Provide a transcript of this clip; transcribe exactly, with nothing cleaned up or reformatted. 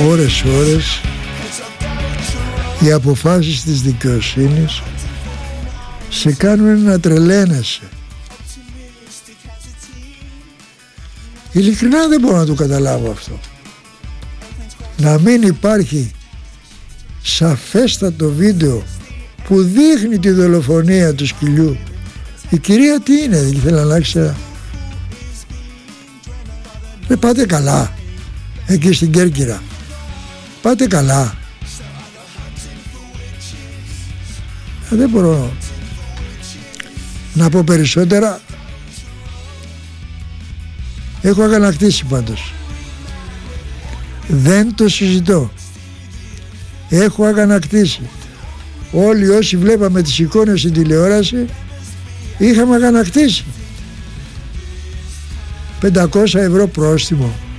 ώρες ώρες οι αποφάσεις της δικαιοσύνης σε κάνουν να τρελαίνεσαι. Ειλικρινά δεν μπορώ να το καταλάβω αυτό. Να μην υπάρχει σαφέστατο βίντεο που δείχνει τη δολοφονία του σκυλιού. Η κυρία τι είναι, δεν ήθελα να αλλάξει. Δεν πάτε καλά εκεί στην Κέρκυρα? Πάτε καλά? Ε, δεν μπορώ να πω περισσότερα. Έχω αγανακτήσει πάντως. Δεν το συζητώ. Έχω αγανακτήσει. Όλοι όσοι βλέπαμε τις εικόνες στην τηλεόραση είχαμε αγανακτήσει. πεντακόσια ευρώ πρόστιμο.